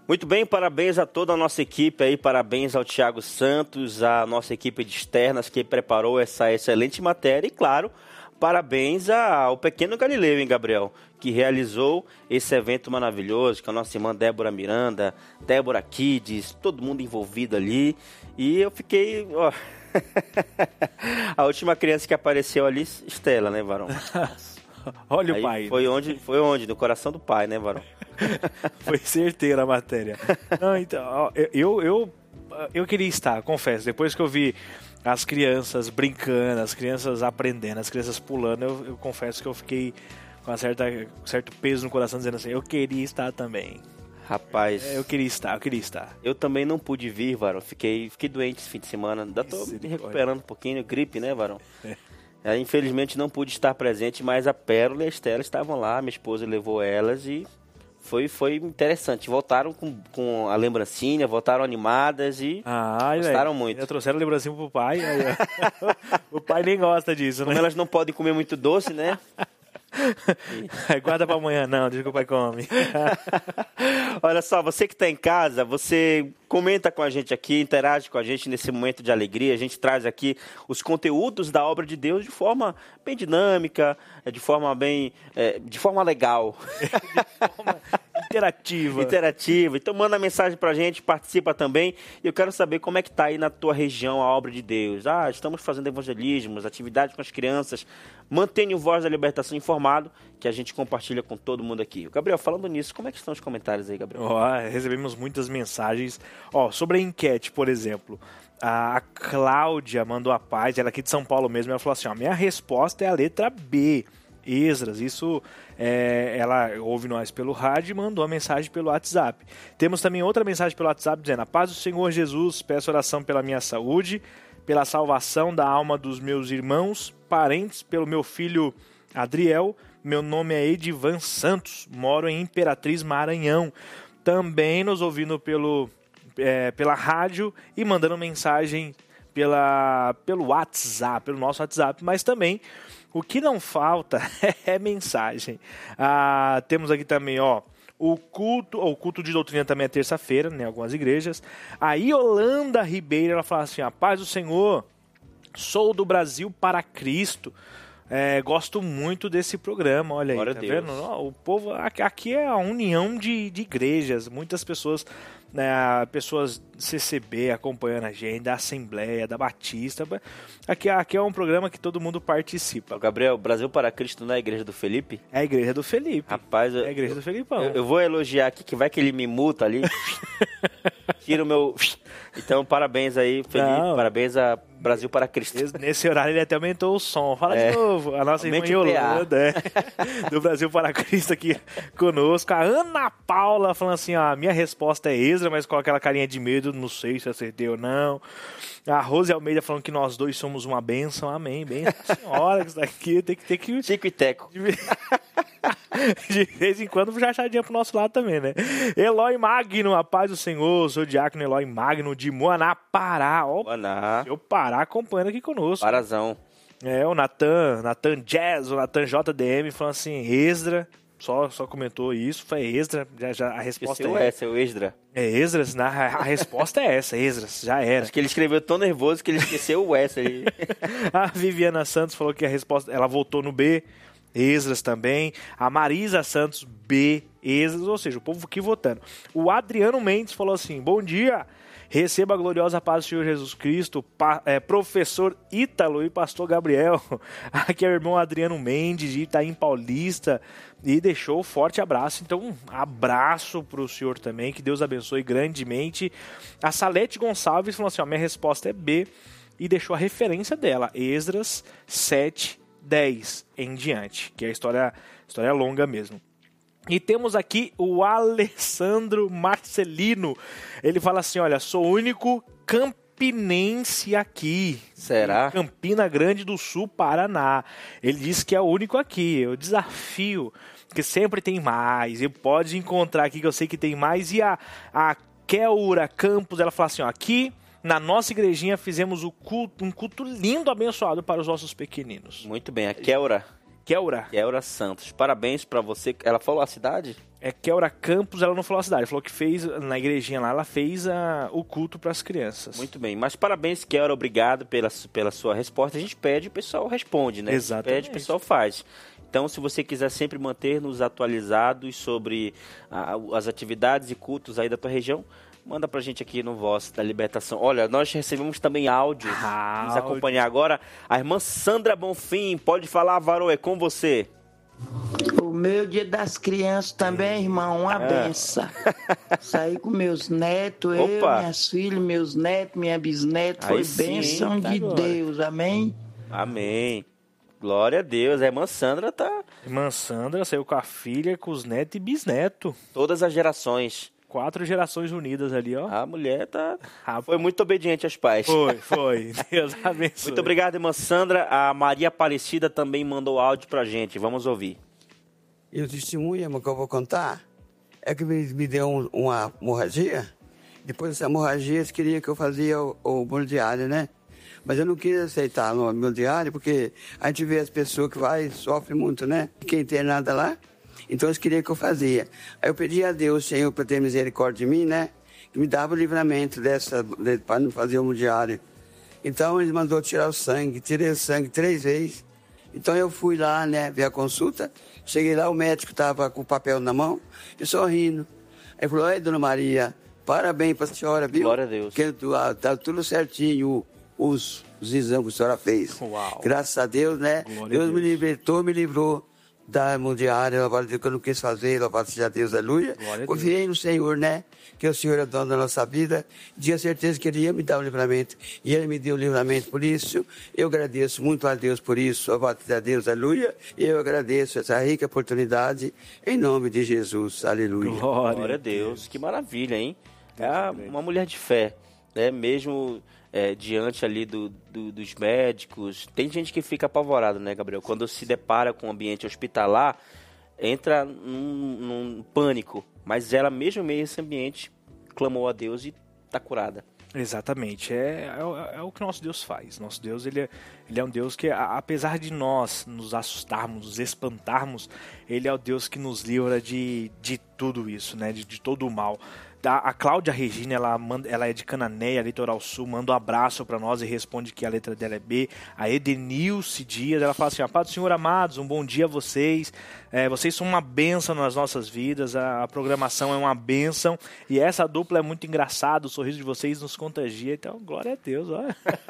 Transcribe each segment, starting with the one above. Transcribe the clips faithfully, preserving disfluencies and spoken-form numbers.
Muito bem, parabéns a toda a nossa equipe aí, parabéns ao Thiago Santos, a nossa equipe de externas que preparou essa excelente matéria e, claro, parabéns ao pequeno Galileu, hein, Gabriel, que realizou esse evento maravilhoso, com a nossa irmã Débora Miranda, Débora Kids, todo mundo envolvido ali, e eu fiquei... Ó... a última criança que apareceu ali, Estela, né, Varão? Olha aí o pai. Foi onde? Foi onde? No coração do pai, né, Varão? Foi certeira a matéria. Não, então, ó, eu, eu, eu queria estar, confesso, depois que eu vi as crianças brincando, as crianças aprendendo, as crianças pulando, eu, eu confesso que eu fiquei com um certo peso no coração, dizendo assim, eu queria estar também. Rapaz... Eu queria estar, eu queria estar. Eu também não pude vir, Varão, fiquei, fiquei doente esse fim de semana, ainda tô me recuperando um pouquinho, gripe, né, Varão? É. É, infelizmente não pude estar presente, mas a Pérola e a Estela estavam lá, minha esposa levou elas e... Foi, foi interessante. Voltaram com, com a lembrancinha, voltaram animadas e ah, gostaram véio, muito. Já trouxeram a lembrancinha pro pai. Aí, o pai nem gosta disso, Como né? elas não podem comer muito doce, né? Guarda pra amanhã, não, deixa que o pai come. Olha só, você que está em casa, você comenta com a gente aqui, interage com a gente nesse momento de alegria. A gente traz aqui os conteúdos da obra de Deus de forma bem dinâmica, de forma bem, é, de forma legal. De forma interativa. Interativa. Então manda mensagem pra gente, participa também. E eu quero saber como é que tá aí na tua região a obra de Deus. Ah, estamos fazendo evangelismos, atividades com as crianças. Mantenha o Voz da Libertação informado, que a gente compartilha com todo mundo aqui. Gabriel, falando nisso, como é que estão os comentários aí, Gabriel? Oh, recebemos muitas mensagens. Oh, sobre a enquete, por exemplo, a Cláudia mandou a paz, ela é aqui de São Paulo mesmo, ela falou assim, ó, minha resposta é a letra B, Esdras. Isso, é, ela ouve nós pelo rádio e mandou a mensagem pelo WhatsApp. Temos também outra mensagem pelo WhatsApp dizendo, a paz do Senhor Jesus, peço oração pela minha saúde, pela salvação da alma dos meus irmãos, parentes, pelo meu filho Adriel. Meu nome é Edivan Santos, moro em Imperatriz, Maranhão. Também nos ouvindo pelo, é, pela rádio e mandando mensagem pela, pelo WhatsApp, pelo nosso WhatsApp. Mas também, o que não falta é mensagem. Ah, temos aqui também, ó, o culto, o culto de doutrina também é terça-feira, né, em algumas igrejas. A Yolanda Ribeiro, ela fala assim, a paz do Senhor, sou do Brasil para Cristo. É, gosto muito desse programa, olha aí, Glória tá a Deus. vendo? O povo, aqui é a união de, de igrejas, muitas pessoas, né, pessoas C C B acompanhando a gente, da Assembleia, da Batista, aqui, aqui é um programa que todo mundo participa. Gabriel, Brasil para Cristo não é a igreja do Felipe? É a igreja do Felipe. Rapaz, é a igreja do Felipão. Eu, eu vou elogiar aqui, que vai que ele me multa ali, tira o meu... Então, parabéns aí, Felipe, não. Parabéns a Brasil para Cristo. Nesse horário ele até aumentou o som. Fala é. de novo. A nossa Aumente irmã Yolanda, é, do Brasil para Cristo aqui conosco. A Ana Paula falando assim, ó, minha resposta é Esdras, mas com aquela carinha de medo, não sei se acertei ou não. A Rose Almeida falando que nós dois somos uma bênção. Amém. Bênção, senhora, que está aqui. Tem que ter que... Tico e teco. De vez em quando já achadinha pro nosso lado também, né? Eloy Magno, a paz do Senhor, sou o diácono Eloy Magno de Moaná, Pará. Ó, Moaná. Seu Pará acompanhando aqui conosco. Parazão. É, o Natan, Natan Jazz, o Natan J D M falando assim, Esdras, só, só comentou isso, foi Esdras, já, já, a resposta Esqueceu é essa, é o Esdras. É Esdras, na, a resposta é essa, Esdras, já era. Acho que ele escreveu tão nervoso que ele esqueceu o S ali. A Viviana Santos falou que a resposta, ela votou no B, Esdras também. A Marisa Santos, B, Esdras, ou seja, o povo aqui votando. O Adriano Mendes falou assim, bom dia, receba a gloriosa paz do Senhor Jesus Cristo, pa, é, professor Ítalo e pastor Gabriel. Aqui é o irmão Adriano Mendes, de Itaim Paulista, e deixou um forte abraço. Então, um abraço para o senhor também, que Deus abençoe grandemente. A Salete Gonçalves falou assim, ó, minha resposta é B, e deixou a referência dela, Esdras sete, dez em diante, que é a história, história longa mesmo. E temos aqui o Alessandro Marcelino. Ele fala assim, olha, sou o único campinense aqui. Será? Campina Grande do Sul, Paraná. Ele disse que é o único aqui. Eu desafio, que sempre tem mais. E pode encontrar aqui, que eu sei que tem mais. E a, a Keura Campos, ela fala assim, ó, aqui na nossa igrejinha fizemos o culto, um culto lindo, abençoado para os nossos pequeninos. Muito bem, a Keura. Keura. Keura Santos. Parabéns pra você. Ela falou a cidade? É Keura Campos, ela não falou a cidade. Falou que fez, na igrejinha lá, ela fez a, o culto para as crianças. Muito bem. Mas parabéns, Keura. Obrigado pela, pela sua resposta. A gente pede, o pessoal responde, né? Exatamente. Pede, o pessoal faz. Então, se você quiser sempre manter-nos atualizados sobre a, as atividades e cultos aí da tua região, manda pra gente aqui no Voz da Libertação. Olha, nós recebemos também áudios. Ah, Vamos acompanhar agora. A irmã Sandra Bonfim. Pode falar, Varô, é com você. O meu dia das crianças também, irmão, uma É. benção. Saí com meus netos, eu, Opa. minhas filhas, meus netos, minha bisneta. Foi Aí sim, bênção tá de agora. Deus, amém? Amém. Glória a Deus. A irmã Sandra tá Irmã Sandra saiu com a filha, com os netos e bisneto. todas as gerações. Quatro gerações unidas ali, ó. A mulher tá Rapaz. foi muito obediente aos pais. Foi, foi. Deus abençoe. Muito obrigado, irmã Sandra. A Maria Aparecida também mandou áudio pra gente. Vamos ouvir. E o testemunho, irmão, que eu vou contar, é que me, me deu um- uma hemorragia. Depois dessa hemorragia, eles queriam que eu fazia o, o bolo diário, né? Mas eu não queria aceitar o meu diário, porque a gente vê as pessoas que vai e sofrem muito, né? Quem tem nada lá. Então eles queriam que eu fazia. Aí eu pedi a Deus, Senhor, para ter misericórdia de mim, né? Que me dava o livramento dessa, de, para não fazer o diário. Então ele mandou tirar o sangue. Tirei o sangue três vezes. Então eu fui lá, né, ver a consulta. Cheguei lá, o médico estava com o papel na mão e sorrindo. Aí falou: "Ei, dona Maria, parabéns para a senhora, viu? Glória a Deus. Que tá tudo certinho, os, os exames que a senhora fez." Uau. Graças a Deus, né? Glória a Deus, me Deus. libertou, me livrou da mundiária, louvado a Deus, que eu não quis fazer, louvado seja Deus, aleluia. Glória a Confiei no Senhor, né? Que o Senhor é dono da nossa vida. Tinha certeza que Ele ia me dar o livramento. E Ele me deu o livramento. Por isso, eu agradeço muito a Deus por isso. Louvado seja Deus, aleluia. E eu agradeço essa rica oportunidade em nome de Jesus, aleluia. Glória, Glória a Deus. Que maravilha, hein? É a- uma mulher de fé, né? Mesmo é, diante ali do, do- dos médicos. Tem gente que fica apavorado, né, Gabriel? Quando se depara com o ambiente hospitalar, entra num, num pânico. Mas ela, mesmo meio esse ambiente, clamou a Deus e está curada. Exatamente, é, é, o- é o que nosso Deus faz. Nosso Deus, ele é, ele é um Deus que, a- apesar de nós nos assustarmos, nos espantarmos, ele é o Deus que nos livra de, de tudo isso, né? De, de todo o mal. A, a Cláudia Regina, ela, manda, ela é de Cananéia, Litoral Sul, manda um abraço para nós e responde que a letra dela é B. A Edenilce Dias, ela fala assim: "A paz do Senhor, amados, um bom dia a vocês. É, vocês são uma bênção nas nossas vidas, a, a programação é uma bênção e essa dupla é muito engraçada, o sorriso de vocês nos contagia." Então, glória a Deus, ó.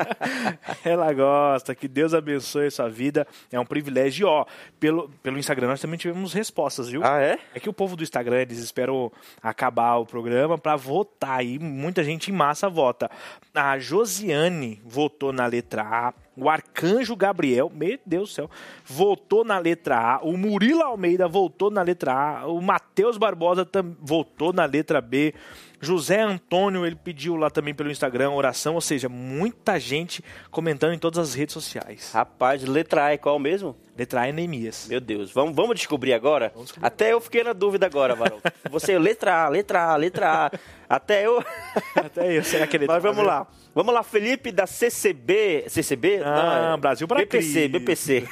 Ela gosta, que Deus abençoe a sua vida, é um privilégio. E, ó, pelo, pelo Instagram nós também tivemos respostas, viu? Ah, é? É que o povo do Instagram, eles esperam acabar o programa para votar, e muita gente em massa vota. A Josiane votou na letra A, o Arcanjo Gabriel, meu Deus do céu, votou na letra A, o Murilo Almeida votou na letra A, o Matheus Barbosa tam, votou na letra B, José Antônio, ele pediu lá também pelo Instagram oração, ou seja, muita gente comentando em todas as redes sociais. Rapaz, letra A é qual mesmo? Letra A é Neemias. Meu Deus, vamos, vamos descobrir agora? Vamos descobrir. Até eu fiquei na dúvida agora, Varão. Você, letra A, letra A, letra A. Até eu... Até eu, será que ele Mas vamos lá. Vamos lá, Felipe da C C B. C C B? Ah, Não, é Brasil pra B P C, Cristo. B P C.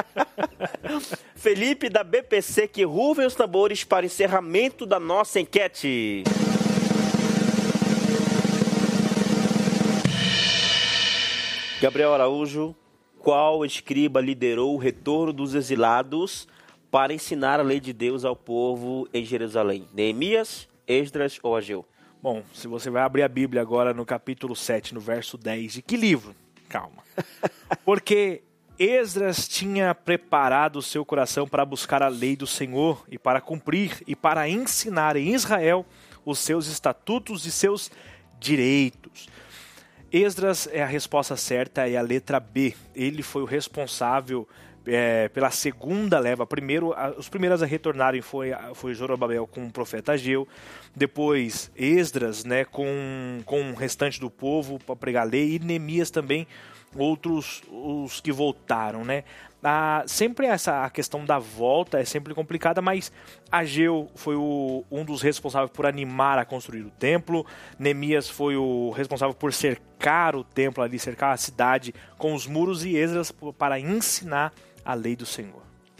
Felipe da B P C, que rufem os tambores para encerramento da nossa enquete. Gabriel Araújo, qual escriba liderou o retorno dos exilados para ensinar a lei de Deus ao povo em Jerusalém? Neemias, Esdras ou Ageu? Bom, se você vai abrir a Bíblia agora no capítulo sete, no verso dez, de que livro? Calma. Porque Esdras tinha preparado o seu coração para buscar a lei do Senhor e para cumprir e para ensinar em Israel os seus estatutos e seus direitos. Esdras é a resposta certa, é a letra B. Ele foi o responsável é, pela segunda leva. Primeiro, a, os primeiros a retornarem foi, foi Zorobabel com o profeta Ageu. Depois Esdras, né, com, com o restante do povo para pregar a lei. E Neemias também, outros os que voltaram, né? Ah, sempre essa a questão da volta é sempre complicada, mas Ageu foi o, um dos responsáveis por animar a construir o templo. Neemias foi o responsável por cercar o templo ali, cercar a cidade com os muros, e Esdras para ensinar a lei do Senhor.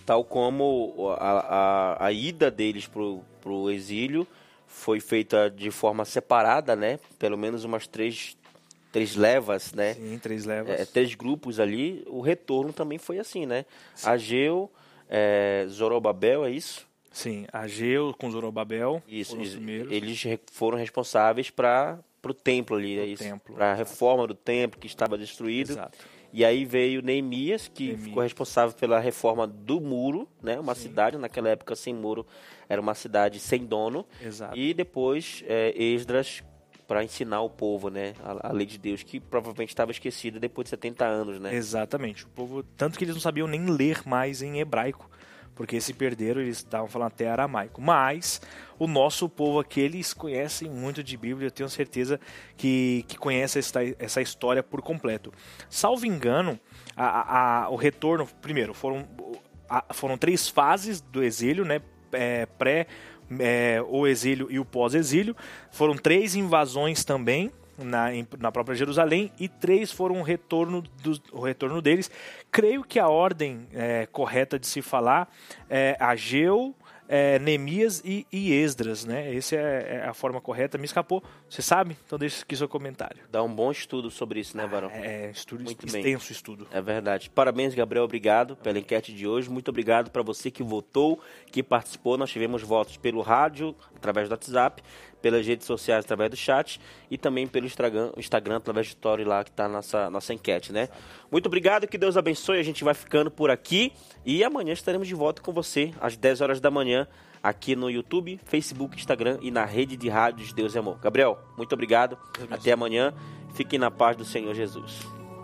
tal como a, a, a ida deles pro, pro exílio foi feita de forma separada, né? Pelo menos umas três, três levas, né? Sim, três levas. É, três grupos ali. O retorno também foi assim, né? Sim. Ageu, é, Zorobabel, é isso? Sim, Ageu com Zorobabel. Isso, eles, eles foram responsáveis para o templo ali, é isso? Para a reforma do templo que estava destruído. Exato. E aí veio Neemias, que Neemias. ficou responsável pela reforma do muro, né? Uma Sim. cidade, naquela época sem muro, era uma cidade sem dono. Exato. E depois é, Esdras, para ensinar o povo, né? A, a lei de Deus, que provavelmente estava esquecida depois de setenta anos, né? Exatamente. O povo, tanto que eles não sabiam nem ler mais em hebraico, porque se perderam, eles estavam falando até aramaico. Mas o nosso povo aqui, eles conhecem muito de Bíblia, eu tenho certeza que, que conhece essa, essa história por completo. Salvo engano, a, a, o retorno, primeiro, foram, a, foram três fases do exílio, né? É, pré, é, o exílio e o pós-exílio. Foram três invasões também, Na, em, na própria Jerusalém, e três foram o retorno, do, o retorno deles. Creio que a ordem é, correta de se falar é Ageu, é, Neemias e, e Esdras, né? Essa é, é a forma correta. Me escapou, você sabe? Então deixa aqui seu comentário. Dá um bom estudo sobre isso, né, Varão? É, estudo, Muito extenso bem. estudo. É verdade. Parabéns, Gabriel, obrigado pela enquete de hoje. Muito obrigado para você que votou, que participou. Nós tivemos votos pelo rádio, através do WhatsApp, pelas redes sociais através do chat e também pelo Instagram, Instagram através do story lá que está a nossa, nossa enquete, né? Muito obrigado, que Deus abençoe, a gente vai ficando por aqui e amanhã estaremos de volta com você às dez horas da manhã aqui no YouTube, Facebook, Instagram e na rede de rádios Deus e Amor. Gabriel, muito obrigado, até amanhã, fiquem na paz do Senhor Jesus.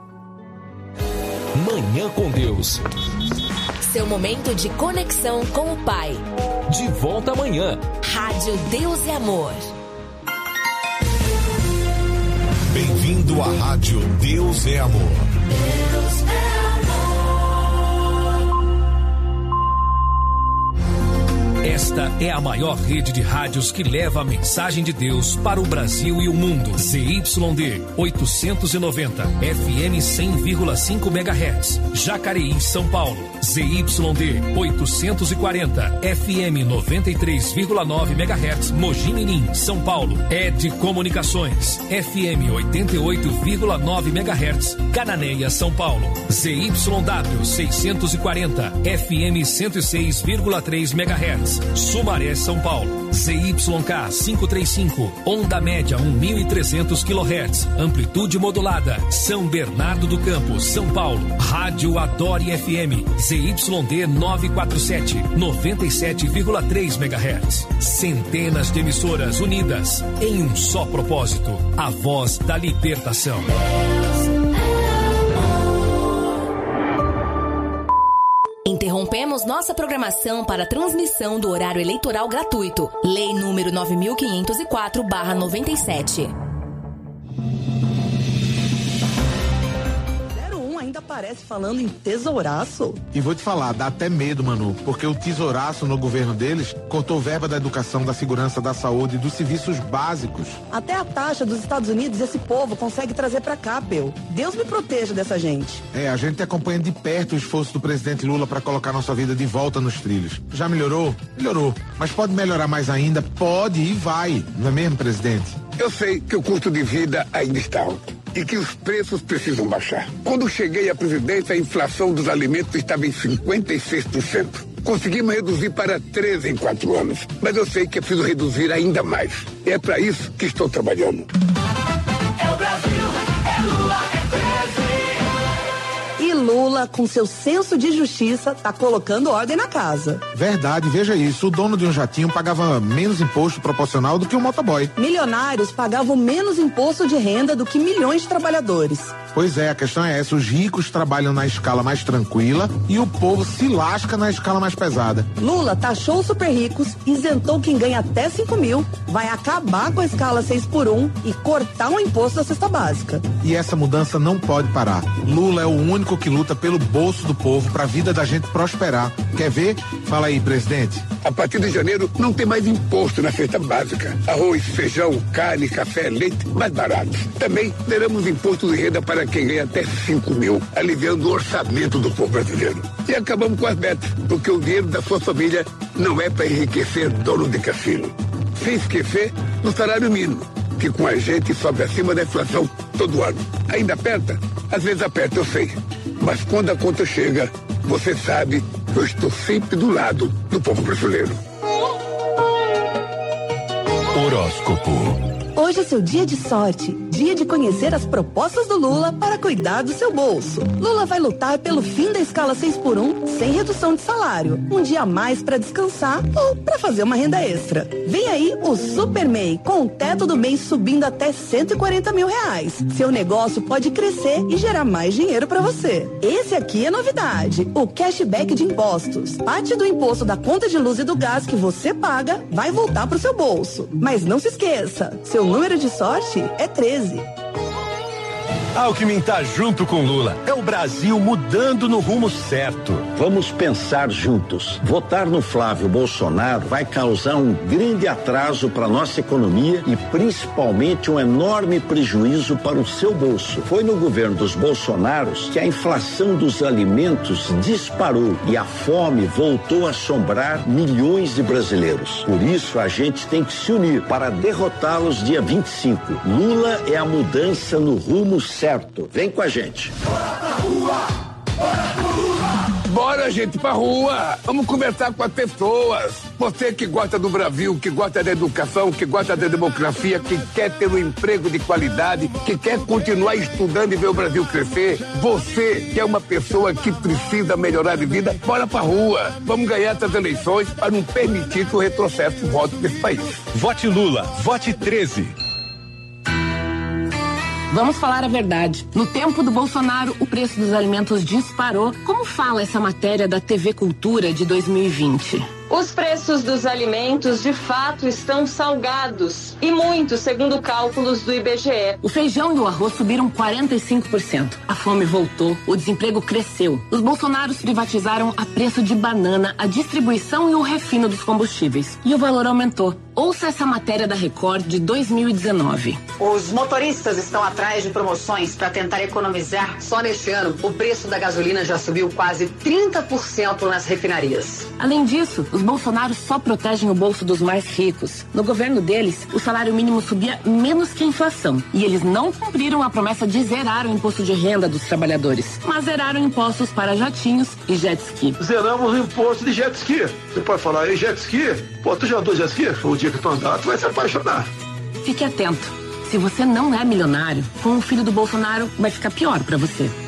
Manhã com Deus. Seu momento de conexão com o Pai. De volta amanhã. Rádio Deus e Amor. Bem-vindo à Rádio Deus é Amor. Deus é Esta é a maior rede de rádios que leva a mensagem de Deus para o Brasil e o mundo. Z Y D oitocentos e noventa, F M cem vírgula cinco megahertz, Jacareí, São Paulo. Z Y D oitocentos e quarenta, F M noventa e três vírgula nove megahertz, Mogi Mirim, São Paulo. Ed Comunicações, F M oitenta e oito vírgula nove megahertz, Cananéia, São Paulo. Z Y W seiscentos e quarenta, F M cento e seis vírgula três megahertz, Sumaré, São Paulo. Z Y K quinhentos e trinta e cinco, onda média mil e trezentos quilohertz, amplitude modulada, São Bernardo do Campo, São Paulo. Rádio Adore F M, Z Y D novecentos e quarenta e sete, noventa e sete vírgula três megahertz. Centenas de emissoras unidas em um só propósito, a voz da libertação. Interrompemos nossa programação para a transmissão do horário eleitoral gratuito. Lei número nove mil quinhentos e quatro barra noventa e sete. Ainda parece falando em tesouraço. E vou te falar, dá até medo, Manu, porque o tesouraço no governo deles cortou verba da educação, da segurança, da saúde e dos serviços básicos. Até a taxa dos Estados Unidos esse povo consegue trazer pra cá, Peu. Deus me proteja dessa gente. É, a gente acompanha de perto o esforço do presidente Lula para colocar nossa vida de volta nos trilhos. Já melhorou? Melhorou. Mas pode melhorar mais ainda? Pode e vai. Não é mesmo, presidente? Eu sei que o custo de vida ainda está alto e que os preços precisam baixar. Quando cheguei à presidência, a inflação dos alimentos estava em cinquenta e seis por cento. Conseguimos reduzir para treze em quatro anos. Mas eu sei que é preciso reduzir ainda mais. É para isso que estou trabalhando. É o Brasil, é Lula, é treze. E Lula, com seu senso de justiça, tá colocando ordem na casa. Verdade, veja isso. O dono de um jatinho pagava menos imposto proporcional do que um motoboy. Milionários pagavam menos imposto de renda do que milhões de trabalhadores. Pois é, a questão é essa. Os ricos trabalham na escala mais tranquila e o povo se lasca na escala mais pesada. Lula taxou os super ricos, isentou quem ganha até cinco mil, vai acabar com a escala seis por um e cortar o imposto da cesta básica. E essa mudança não pode parar. Lula é o único que luta pelo bolso do povo para a vida da gente prosperar. Quer ver? Fala aí, presidente. A partir de janeiro, não tem mais imposto na cesta básica. Arroz, feijão, carne, café, leite, mais baratos. Também teremos imposto de renda para quem ganha até cinco mil, aliviando o orçamento do povo brasileiro. E acabamos com as betas, porque o dinheiro da sua família não é para enriquecer dono de cassino. Sem esquecer do salário mínimo, que com a gente sobe acima da inflação todo ano. Ainda aperta? Às vezes aperta, eu sei. Mas quando a conta chega, você sabe que eu estou sempre do lado do povo brasileiro. Horóscopo. Hoje é seu dia de sorte, dia de conhecer as propostas do Lula para cuidar do seu bolso. Lula vai lutar pelo fim da escala seis por um sem redução de salário, um dia a mais para descansar ou para fazer uma renda extra. Vem aí o Super M E I, com o teto do mês subindo até cento e quarenta mil reais. Seu negócio pode crescer e gerar mais dinheiro para você. Esse aqui é novidade, o cashback de impostos. Parte do imposto da conta de luz e do gás que você paga vai voltar pro seu bolso. Mas não se esqueça, seu número de sorte é treze. Alckmin tá junto com Lula. É o Brasil mudando no rumo certo. Vamos pensar juntos. Votar no Flávio Bolsonaro vai causar um grande atraso para nossa economia e principalmente um enorme prejuízo para o seu bolso. Foi no governo dos Bolsonaros que a inflação dos alimentos disparou e a fome voltou a assombrar milhões de brasileiros. Por isso a gente tem que se unir para derrotá-los dia vinte e cinco. Lula é a mudança no rumo certo. Vem com a gente. Bora pra rua! Bora pra rua! Bora, gente, pra rua! Vamos conversar com as pessoas. Você que gosta do Brasil, que gosta da educação, que gosta da democracia, que quer ter um emprego de qualidade, que quer continuar estudando e ver o Brasil crescer. Você que é uma pessoa que precisa melhorar de vida, bora pra rua. Vamos ganhar essas eleições para não permitir que o retrocesso volte nesse país. Vote Lula, vote treze. Vamos falar a verdade. No tempo do Bolsonaro, o preço dos alimentos disparou. Como fala essa matéria da T V Cultura de dois mil e vinte? Os preços dos alimentos de fato estão salgados e muito, segundo cálculos do I B G E. O feijão e o arroz subiram quarenta e cinco por cento. A fome voltou, o desemprego cresceu. Os bolsonaros privatizaram a preço de banana a distribuição e o refino dos combustíveis. E o valor aumentou. Ouça essa matéria da Record de dois mil e dezenove. Os motoristas estão atrás de promoções para tentar economizar. Só neste ano, o preço da gasolina já subiu quase trinta por cento nas refinarias. Além disso, os bolsonaros só protegem o bolso dos mais ricos. No governo deles, o salário mínimo subia menos que a inflação. E eles não cumpriram a promessa de zerar o imposto de renda dos trabalhadores, mas zeraram impostos para jatinhos e jet ski. Zeramos o imposto de jet ski. Você pode falar aí, jet ski? Pô, tu já andou jet ski? Foi o dia que tu andar, tu vai se apaixonar. Fique atento. Se você não é milionário, com o filho do Bolsonaro vai ficar pior para você.